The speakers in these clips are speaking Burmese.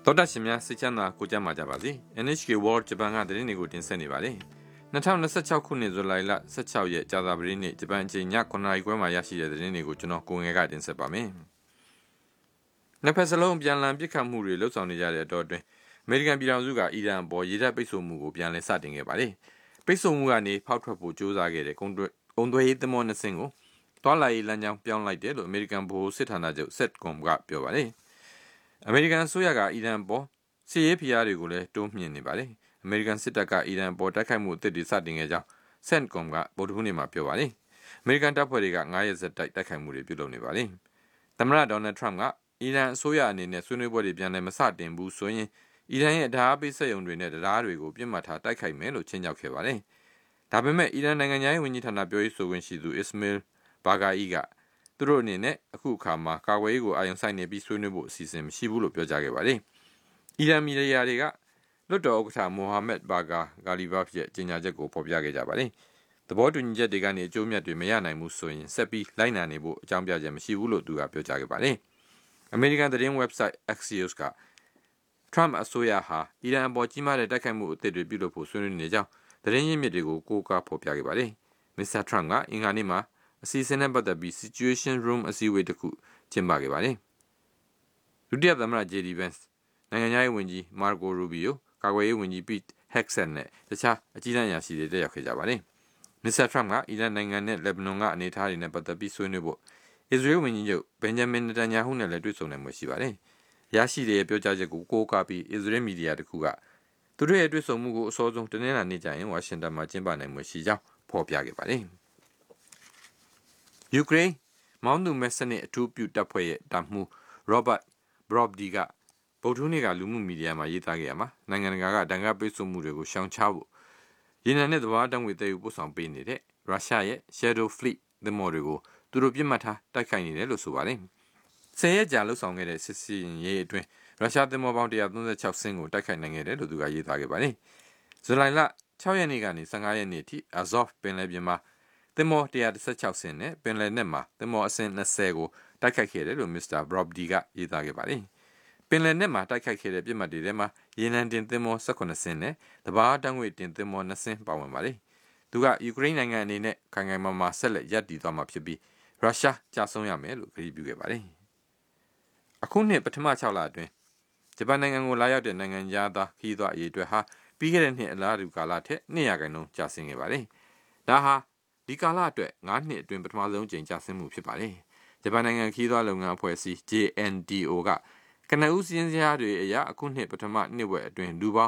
သောတာရှင်များစိတ်ချမ်းသာကိုကြမှာကြပါစေ NHK World ဂျပန်ကသတင်းတွေကိုတင်ဆက်နေပါတယ်2026ခုနှစ်ဇူလိုင်လ16ရက်ကြာသပတေးနေ့ဂျပန်အချိန်ည9:00နာရီခွဲမှာရရှိတဲ့သတင်းတွေကိုကျွန်တော်ကိုငယ်ကတင်ဆက်ပါမယ်နှစ်ဖက်စလုံးပြန်လည်ပစ်ခတ်မှုတွေလှုပ်ဆောင်နေကြတဲ့အတော်အတွင်းအမေရိကန်ပြည်ထောင်စုကအီရန်အပေါ်ရေတပ်ပိတ်ဆို့မှုကိုပြန်လည်စတင်ခဲ့ပါတယ်ပိတ်ဆို့မှုကနေဖောက်ထွက်ဖို့ကြိုးစားခဲ့တဲ့ကုန်သွယ်ရေးသင်္ဘောနှစ်စင်းကိုတွာလာရေးလမ်းကြောင်းပြောင်းလိုက်တယ်လို့အမေရိကန်ဗဟိုစစ်ဌာနချုပ် SETCOM ကပြောပါတယ်အမေရိကန်အစိုးရကအီရန်ပေါ်စစ်ရေးဖိအားတွေကိုလည်းတိုးမြှင့်နေပါတယ်။အမေရိကန်စစ်တပ်ကအီရန်ပေါ်တိုက်ခိုက်မှုအသစ်တွေစတင်ခဲ့ကြောင်း CENTCOM ကဗုဒ္ဓဟူးနေ့မှာပြောပါတယ်။အမေရိကန်တပ်ဖွဲ့တွေက9ရက်ဆက်တိုက်ခိုက်မှုတွေပြုလုပ်နေပါတယ်။သမ္မတဒေါ်နယ်ထရမ့်ကအီရန်အစိုးရအနေနဲ့ဆွေးနွေးပွဲတွေပြန်လည်မစတင်ဘူးဆိုရင်အီရန်ရဲ့ဓာတ်အားပေးစက်ရုံတွေနဲ့တရားတွေကိုပြစ်မှတ်ထားတိုက်ခိုက်မယ်လို့ချင်းချောက်ခဲ့ပါတယ်။ဒါပေမဲ့အီရန်နိုင်ငံရေးဝန်ကြီးဌာနပြောရေးဆိုခွင့်ရှိသူ Ismail Baghai ကသူတို့အနေနဲ့အခုအခါမှာကာကွယ်ရေးကိုအာရုံစိုက်နေပြီးဆွေးနွေးဖို့အစီအစဉ်မရှိဘူးလို့ပြောကြားခဲ့ပါတယ်။အီရန်မီဒီယာတွေကလွတ်တော်ဥက္ကဋ္ဌမိုဟာမက်ဘာဂါဂါလီဘာဖ်ရဲ့ကြေညာချက်ကိုဖော်ပြခဲ့ကြပါတယ်။သဘောတူညီချက်တွေကနေအကျိုးမြတ်တွေမရနိုင်ဘူးဆိုရင်ဆက်ပြီးလိုက်နာနေဖို့အကြောင်းပြချက်မရှိဘူးလို့သူကပြောကြားခဲ့ပါတယ်။အမေရိကန်သတင်း website Axios ကထရမ့်အစိုးရဟာအီရန်အပေါ်ကြီးမားတဲ့တိုက်ခိုက်မှုအသစ်တွေပြုလုပ်ဖို့ဆွေးနွေးနေကြောင်းသတင်းရင်းမြစ်တွေကိုကိုးကားဖော်ပြခဲ့ပါတယ်။မစ္စတာထရမ့်ကအင်္ဂါနေ့မှာအစီအစဉ်နဲ့ပတ်သက်ပြီး Situation Room အစည်းအဝေးတစ်ခုကျင်းပခဲ့ပါတယ်။ဒုတိယသမ္မတ JD Vance နိုင်ငံခြားရေးဝန်ကြီး Marco Rubio ကာကွယ်ရေးဝန်ကြီး Pete Hegseth နဲ့တခြားအကြီးတန်းအရာရှိတွေတက်ရောက်ခဲ့ကြပါတယ်။မစ္စတာထရမ့်ကအီရန်နိုင်ငံနဲ့လက်ဘနွန်ကအနေအထားတွေနဲ့ပတ်သက်ပြီးဆွေးနွေးဖို့အစ္စရေးဝန်ကြီးချုပ် Benjamin Netanyahu နဲ့လည်းတွေ့ဆုံနိုင်မှာရှိပါတယ်။ရရှိတဲ့ပြောကြားချက်ကိုကိုးကားပြီးအစ္စရေးမီဒီယာတစ်ခုကသူတို့ရဲ့တွေ့ဆုံမှုကိုအစောဆုံးတနင်္လာနေ့ကျရင်ဝါရှင်တန်မှာကျင်းပနိုင်မှာရှိကြောင်းဖော်ပြခဲ့ပါတယ်။ယူကရိန်းမောင်းသူမဲစနစ်အထူးပြုတပ်ဖွဲ့ရဲ့တပ်မှူး Robert Brobdy ကဗုဒ္ဓဟူးနေ့ကလူမှုမီဒီယာမှာရေးသားခဲ့ရမှာနိုင်ငံတကာကဒဏ်ခတ်ပိတ်ဆို့မှုတွေကိုရှောင်ရှားဖို့ရေနံနဲ့သဘာဝဓာတ်ငွေသယ်ယူပို့ဆောင်ပေးနေတဲ့ရုရှားရဲ့ Shadow Fleet သင်္ဘောတွေကိုသူတို့ပြစ်မှတ်ထားတိုက်ခိုက်နေတယ်လို့ဆိုပါတယ်။10ရက်ကြာလှုပ်ဆောင်ခဲ့တဲ့စစ်စင်ရေးအတွင်းရုရှားသင်္ဘောပေါင်း136စင်းကိုတိုက်ခိုက်နိုင်ခဲ့တယ်လို့သူကရေးသားခဲ့ပါတယ်။ဇူလိုင်လ6ရက်နေ့ကနေ15ရက်နေ့အထိ Azov ပင်လယ်ပြင်မှာသင်္ဘော116စင်းနဲ့ပင်လယ်နက်မှာသင်္ဘောအစင်း20ကိုတိုက်ခိုက်ခဲ့တယ်လို့မစ္စတာ Brobdy ကရေးသားခဲ့ပါတယ်။ပင်လယ်နက်မှာတိုက်ခိုက်ခဲ့တဲ့ပြစ်မှတ်တွေထဲမှာရေနံတင်သင်္ဘော18စင်းနဲ့သဘာဝဓာတ်ငွေတင်သင်္ဘော2စင်းပါဝင်ပါတယ်။သူကယူကရိန်းနိုင်ငံအနေနဲ့ခိုင်ခိုင်မာမာဆက်လက်ရပ်တည်သွားမှာဖြစ်ပြီးရုရှားကြာဆုံးရမယ်လို့ကတိပြုခဲ့ပါတယ်။အခုနှစ်ပထမ6လအတွင်းဂျပန်နိုင်ငံကိုလာရောက်တဲ့နိုင်ငံသားခရီးသွားအရေးအတွက်ဟာပြီးခဲ့တဲ့နှစ်အလားတူကာလထက်2%ကျဆင်းခဲ့ပါတယ်။ဒါဟာဒီကာလအတွက်9နှစ်အတွင်းပထမဆုံးကြိမ်ကျဆင်းမှုဖြစ်ပါတယ်။ဂျပန်နိုင်ငံခီးသွွားလုပ်ငန်းအဖွဲ့အစည်း JNTO ကကနဦးစည်းစရာတွေအရအခုနှစ်ပထမနှစ်ဝက်အတွင်းလူပေါင်း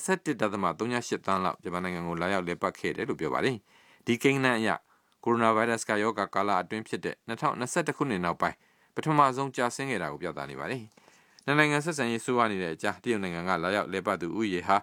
21.38သန်းလောက်ဂျပန်နိုင်ငံကိုလာရောက်လည်ပတ်ခဲ့တယ်လို့ပြောပါတယ်။ဒီကိန်းဂဏန်းအရကိုရိုနာဗိုင်းရပ်စ်ကရောဂါကာလအတွင်းဖြစ်တဲ့2021ခုနှစ်နောက်ပိုင်းပထမဆုံးကျဆင်းခဲ့တာကိုပြသနေပါတယ်။နိုင်ငံဆက်ဆံရေးဆိုးဝါးနေတဲ့အကြားတရုတ်နိုင်ငံကလာရောက်လည်ပတ်သူဥယေဟာ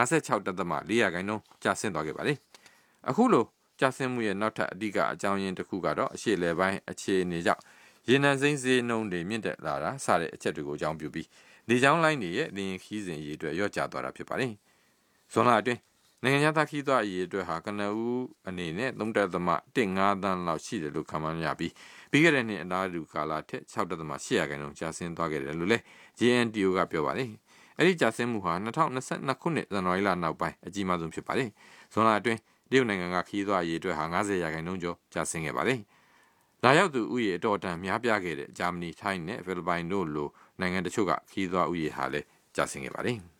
56.4%ကျဆင်းသွားခဲ့ပါတယ်။အခုလိုကျဆင်းမှုရဲ့နောက်ထပ်အဓိကအကြောင်းရင်းတစ်ခုကတော့အရှေ့လယ်ပိုင်းအခြေအနေကြောင့်ရေနံစိမ်းဈေးနှုန်းတွေမြင့်တက်လာတာစတဲ့အချက်တွေကိုအကြောင်းပြုပြီးလေကြောင်းလိုင်းတွေရဲ့လေယာဉ်ခီးစဉ်အရေးအတွက်ရော့ကျသွားတာဖြစ်ပါတယ်။ဇွန်လအတွင်းနိုင်ငံသားခီးသွားအရေးအတွက်ဟာကနဦးအနေနဲ့3.15သန်းလောက်ရှိတယ်လို့ခန့်မှန်းရပြီးပြီးခဲ့တဲ့နှစ်အလားတူကာလထက်6.8%ကျဆင်းသွားခဲ့တယ်လို့လည်း JNTO ကပြောပါတယ်။အဲဒီကျဆင်းမှုဟာ2022ခုနှစ်ဇန်နဝါရီလနောက်ပိုင်းအကြီးမားဆုံးဖြစ်ပါတယ်။ဇွန်လအတွင်းတရုတ်နိုင်ငံကခီးသွားအရေးအတွက်ဟာ90%ကျော်ကျဆင်းခဲ့ပါတယ်။လာရောက်သူဥယေအတော်တန်များပြားခဲ့တဲ့ဂျာမနီ၊ထိုင်းနဲ့ဖိလစ်ပိုင်တို့လိုနိုင်ငံတချို့ကခီးသွားဥယေဟာလည်းကျဆင်းခဲ့ပါတယ်။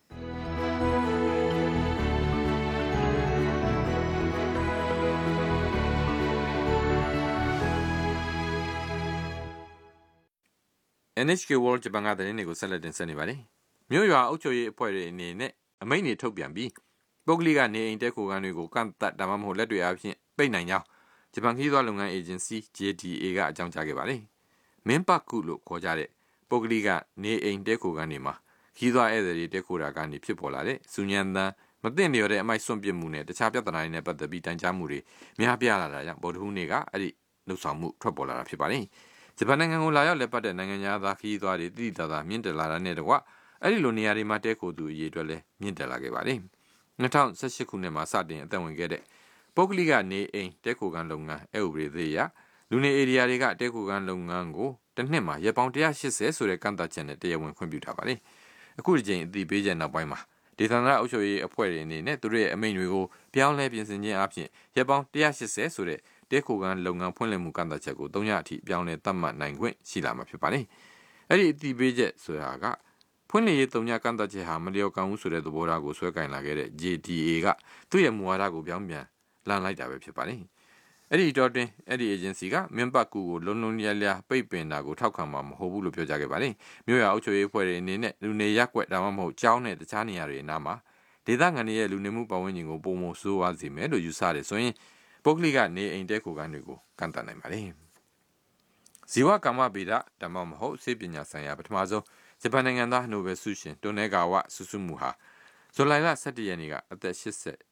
NHK World ဂျပန်ကသတင်းတွေကိုဆက်လက်တင်ဆက်နေပါတယ်။မြို့ရွာအုပ်ချုပ်ရေးအဖွဲ့တွေအနေနဲ့အမိန့်တွေထုတ်ပြန်ပြီးပုဂ္ဂလိကနေအိမ်တဲခိုခန်းတွေကိုကန့်သတ်ဒါမှမဟုတ်လက်တွေအဖြစ်ပိတ်နိုင်ကြောင်းဂျပန်ခီးသွွားလုပ်ငန်းအေဂျင်စီ JTA ကအကြောင်းကြားခဲ့ပါတယ်။မင်းပတ်ကုလို့ခေါ်ကြတဲ့ပုဂ္ဂလိကနေအိမ်တဲခိုခန်းတွေမှာခီးသွွားဧည့်သည်တွေတဲခိုတာကနေဖြစ်ပေါ်လာတဲ့စူညံတန်းမသိလျော်တဲ့အမိုက်စွန့်ပစ်မှုနဲ့တခြားပြဿနာတွေနဲ့ပတ်သက်ပြီးတိုင်ကြားမှုတွေများပြားလာတာကြောင့်ဗုဒ္ဓဟူးနေ့ကအဲ့ဒီလှုပ်ဆောင်မှုထွက်ပေါ်လာတာဖြစ်ပါတယ်။ဂျပန်နိုင်ငံကိုလာရောက်လည်ပတ်တဲ့နိုင်ငံသားခီးသွွားတွေတိတိကျကျမြင့်တက်လာတာနဲ့တကွအဲ့ဒီလိုနေရာတွေမှာတဲခိုသူအရေးအတွက်လည်းမြင့်တက်လာခဲ့ပါတယ်။2018ခုနှစ်မှာစတင်အသက်ဝင်ခဲ့တဲ့ပုဂ္ဂလိကနေအိမ်တဲခိုခန်းလုပ်ငန်းဥပဒေသစ်အရလူနေဧရိယာတွေကတဲခိုခန်းလုပ်ငန်းကိုတစ်နှစ်မှာရက်ပေါင်း180ဆိုတဲ့ကန့်သတ်ချက်နဲ့တရားဝင်ခွင့်ပြုထားပါတယ်။အခုဒီချိန်အသိပေးချက်နောက်ပိုင်းမှာဒေသန္တရအုပ်ချုပ်ရေးအဖွဲ့တွေအနေနဲ့သူတို့ရဲ့အမိန့်တွေကိုပြောင်းလဲပြင်ဆင်ခြင်းအပြင်ရပ်ပေါင်း180ဆိုတဲ့တဲခိုကန်လုပ်ငန်းဖွင့်လှစ်မှုကန့်သတ်ချက်ကို3ရက်အထိပြောင်းလဲသတ်မှတ်နိုင်ခွင့်ရှိလာမှာဖြစ်ပါတယ်။အဲ့ဒီအသိပေးချက်ဆိုတာကဖွင့်လှစ်ရေး3ရက်ကန့်သတ်ချက်ဟာမလျော်ကန်ဘူးဆိုတဲ့သဘောထားကိုဆွဲကင်လာခဲ့တဲ့ JDA ကသူ့ရဲ့မူဝါဒကိုပြောင်းပြန်လှန်လိုက်တာပဲဖြစ်ပါတယ်။အဲ့ဒီတော့တွင်အဲ့ဒီ agency ကမင်းပတ်ကူကိုလုံလုံလျားလျားပိတ်ပင်တာကိုထောက်ခံမှာမဟုတ်ဘူးလို့ပြောကြားခဲ့ပါတယ်။မြို့ရအုပ်ချုပ်ရေးအဖွဲ့တွေအနေနဲ့လူနေရက်ွက်ဒါမှမဟုတ်ကျောင်းနဲ့တခြားနေရာတွေအနားမှာဒေသခံတွေရဲ့လူနေမှုပတ်ဝန်းကျင်ကိုပုံမဆိုးဝါးစေမယ်လို့ယူဆတယ်ဆိုရင်ပုဂ္ဂလိကနေအိမ်တဲခိုကန်တွေကိုကန့်သတ်နိုင်ပါတယ်။ဇီဝကမ္မဗေဒဒါမှမဟုတ်စေပညာဆိုင်ရာပထမဆုံးဂျပန်နိုင်ငံသားနိုဘယ်ဆုရှင်တိုနဲဂါဝဆူဆူမူဟာဇူလိုင်လ17ရက်နေ့ကအသက်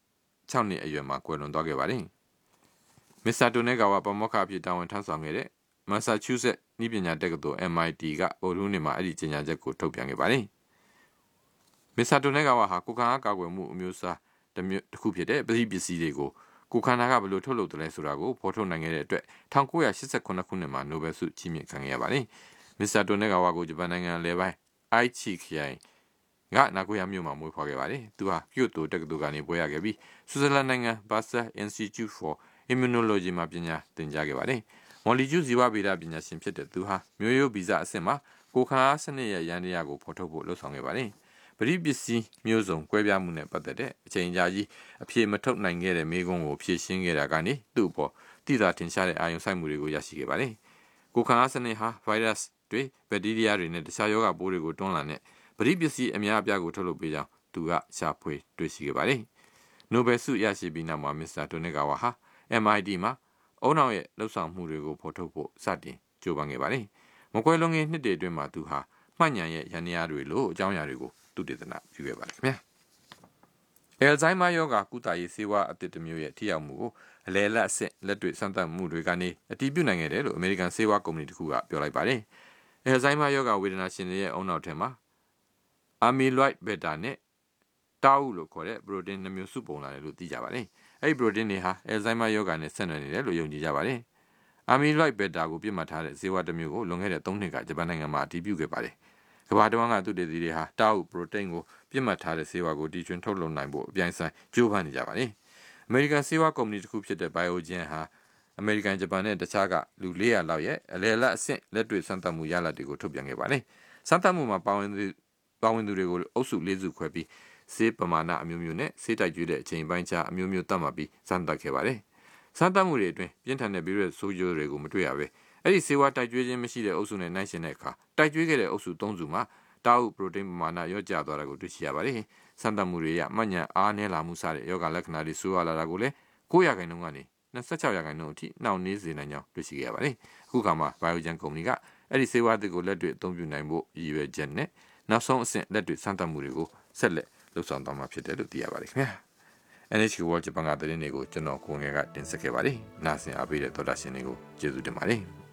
86နှစ်အရွယ်မှာကွယ်လွန်သွားခဲ့ပါတယ်။မစ္စတာတိုနဲဂါဝပမောက္ခအဖြစ်တာဝန်ထမ်းဆောင်ခဲ့တဲ့မက်ဆာချူးဆက်နည်းပညာတက္ကသိုလ် MIT ကဗိုလ်မှူးနေမှာအဲ့ဒီကြေညာချက်ကိုထုတ်ပြန်ခဲ့ပါတယ်။မစ္စတာတိုနဲဂါဝဟာကိုခံအားကာကွယ်မှုအမျိုးအစားတစ်ခုဖြစ်တဲ့ပစ္စည်းတွေကိုကိုခန္ဓာကဘယ်လိုထုတ်လုပ်တယ်လဲဆိုတာကိုဖော်ထုတ်နိုင်ခဲ့တဲ့အတွက်1989ခုနှစ်မှာနိုဘယ်ဆုချီးမြှင့်ခံခဲ့ရပါတယ်။မစ္စတာတိုနဲဂါဝကိုဂျပန်နိုင်ငံလေပိုင်းအိုက်ချီခရိုင်ကနာဂိုယာမြို့မှာမွေးဖွားခဲ့ပါတယ်။သူဟာကီယိုတိုတက္ကသိုလ်ကနေဘွဲ့ရခဲ့ပြီးဆွစ်ဇာလန်နိုင်ငံဘာဆာ Institute for Immunology မှာပညာသင်ကြားခဲ့ပါတယ်။မော်လီကျူးဇီဝဗေဒပညာရှင်ဖြစ်တဲ့သူဟာမျိုးရိုးဗီဇအဆင့်မှာကိုခံအားစနစ်ရဲ့ယန္တရားကိုဖော်ထုတ်ဖို့လှုံ့ဆော်ခဲ့ပါတယ်။ပရိပစ္စည်းမျိုးစုံကွဲပြားမှုနဲ့ပတ်သက်တဲ့အချိန်ကြာကြီးအဖြေမထုတ်နိုင်ခဲ့တဲ့မိကုံးကိုဖြည့်ရှင်းခဲ့တာကနေသူ့အပေါ်တိသာထင်ရှားတဲ့အာရုံစိုက်မှုတွေကိုရရှိခဲ့ပါတယ်။ကိုခံအားစနစ်ဟာဗိုင်းရပ်စ်တွေဘက်တီးရီးယားတွေနဲ့တခြားရောဂါပိုးတွေကိုတွန်းလှန်တဲ့ပရိပစ္စည်းအများအပြားကိုထုတ်လုပ်ပေးကြောင်းသူကရှာဖွေတွေ့ရှိခဲ့ပါတယ်။နိုဘယ်ဆုရရှိပြီးနောက်မှာမစ္စတာတိုနဲဂါဝါဟာ MIT မှာအုံနောက်ရဲ့လှုပ်ဆောင်မှုတွေကိုဖော်ထုတ်ဖို့စတင်ကြိုးပမ်းခဲ့ပါတယ်။မကွဲလွန်ငယ်နှစ်တွေအတွင်းမှာသူဟာမှတ်ဉာဏ်ရဲ့ယန္တရားတွေလိုအကြောင်းအရာတွေကိုသူတည်တနာပြုခဲ့ပါတယ်ခင်ဗျာ။အယ်ဇိုင်းမာရောဂါကုသရေးဆေးဝါးအသစ်တစ်မျိုးရဲ့ထိရောက်မှုကိုအလဲလက်အဆင့်လက်တွေ့စမ်းသပ်မှုတွေကနေအတည်ပြုနိုင်ခဲ့တယ်လို့အမေရိကန်ဆေးဝါးကုမ္ပဏီတစ်ခုကပြောလိုက်ပါတယ်။အယ်ဇိုင်းမာရောဂါဝေဒနာရှင်တွေရဲ့အုံနောက်ထဲမှာအာမီလွိုက်ဘက်တာနဲ့တာအုလို့ခေါ်တဲ့ပရိုတင်း2မျိုးစုပုံလာတယ်လို့သိကြပါတယ်။အဲ့ဒီပရိုတင်းတွေဟာအယ်ဇိုင်းမာရောဂါနဲ့ဆက်နွယ်နေတယ်လို့ယုံကြည်ကြပါတယ်။အာမီလွိုက်ဘက်တာကိုပြစ်မှတ်ထားတဲ့ဆေးဝါးတစ်မျိုးကိုလွန်ခဲ့တဲ့3နှစ်ကဂျပန်နိုင်ငံမှာအတည်ပြုခဲ့ပါတယ်။ကမ္ဘာတဝန်းကသူတေသီတွေဟာတာအုပရိုတိန်းကိုပြစ်မှတ်ထားတဲ့ဆေးဝါးကိုတီထွင်ထုတ်လုပ်နိုင်ဖို့အပြိုင်ဆိုင်ကြိုးပမ်းနေကြပါတယ်။အမေရိကန်ဆေးဝါးကုမ္ပဏီတစ်ခုဖြစ်တဲ့ Biogen ဟာအမေရိကန်ဂျပန်နဲ့တခြားကလူ400လောက်ရဲ့အလဲလက်အဆင့်လက်တွေ့စမ်းသပ်မှုရလဒ်တွေကိုထုတ်ပြန်ခဲ့ပါတယ်။စမ်းသပ်မှုမှာပါဝင်သူတွေကိုအုပ်စု4စုခွဲပြီးဆေးပမာဏအမျိုးမျိုးနဲ့ဆေးတိုက်ကျွေးတဲ့အချိန်ပိုင်းခြားအမျိုးမျိုးသတ်မှတ်ပြီးစမ်းသပ်ခဲ့ပါတယ်။စမ်းသပ်မှုတွေအတွင်းပြင်းထန်တဲ့ဗီရုစ်ဆိုးကျိုးတွေကိုမတွေ့ရဘဲအဲ့ဒီဆေးဝါးတိုက်ကျွေးခြင်းမရှိတဲ့အုပ်စုနဲ့နှိုင်းယှဉ်တဲ့အခါတိုက်ကျွေးခဲ့တဲ့အုပ်စု3စုမှာတာအုပရိုတိန်းပမာဏလျော့ကျသွားတာကိုတွေ့ရှိရပါတယ်။စမ်းသပ်မှုတွေရမှတ်ဉာဏ်အားနည်းလာမှုစတဲ့ယောဂလက္ခဏာတွေဆိုးရွားလာတာကိုလည်း9%ကနေ26%အထိနှောင့်နှေးစေနိုင်ကြောင်းတွေ့ရှိခဲ့ရပါတယ်။အခုခါမှာ Biogen ကုမ္ပဏီကအဲ့ဒီဆေးဝါးတွေကိုလက်တွေ့အသုံးပြုနိုင်ဖို့ရည်ရွယ်ချက်နဲ့နောက်ဆုံးအဆင့်လက်တွေ့စမ်းသပ်မှုတွေကိုဆက်လက်လှုပ်ဆောင်သွားမှာဖြစ်တယ်လို့သိရပါတယ်ခင်ဗျာ။ NHK World ဂျပန်ကသတင်းတွေကိုကျွန်တော်ကိုငယ်ကတင်ဆက်ခဲ့ပါတယ်။နားဆင်အားပေးတဲ့သောတာရှင်တွေကိုကျေးဇူးတင်ပါတယ်။